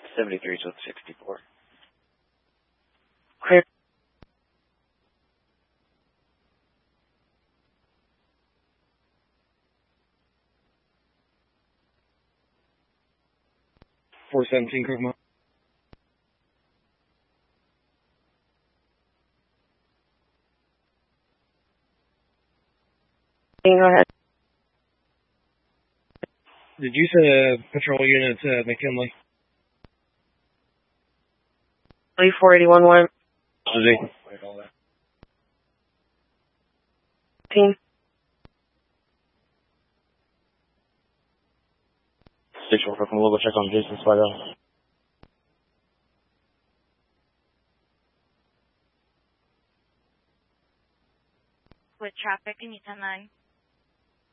73's with 64. Clear. .417 Krugma. Go ahead. Did you send a patrol unit to McKinley? 481-1. Team. Station from a little check on Jason Spider. With traffic, can you 10-9?